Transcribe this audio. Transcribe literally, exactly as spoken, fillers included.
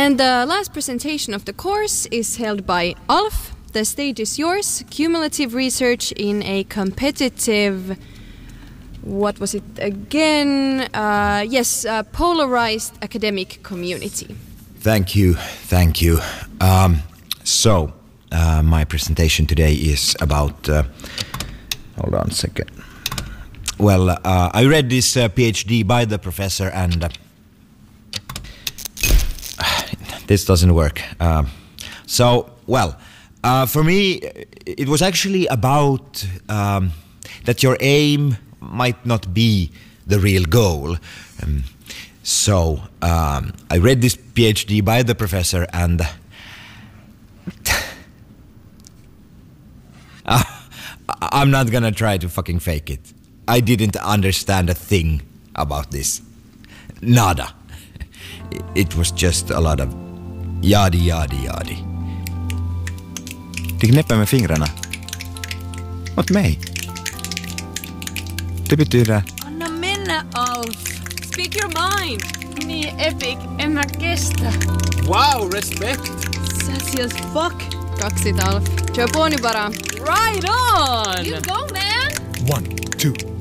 And the last presentation of the course is held by Alf. The stage is yours. Cumulative research in a competitive... What was it again? Uh, yes, uh, polarized academic community. Thank you, thank you. Um, so, uh, my presentation today is about... Uh, hold on a second. Well, uh, I read this uh, PhD by the professor and... Uh, this doesn't work. Uh, so, well, uh, for me, it was actually about um, that your aim might not be the real goal. Um, so, um, I read this PhD by the professor and... uh, I'm not gonna try to fucking fake it. I didn't understand a thing about this. Nada. It was just a lot of yadi yadi yadi. Du knäpper med fingrarna. Åt mig. Det betyder... Anna mennä, Alf. Speak your mind. Niin epic. En mä kestä. Wow, respect. Sassy as fuck. Kaksit Alf. Kör på nu bara. Right on. You go, man. One, two,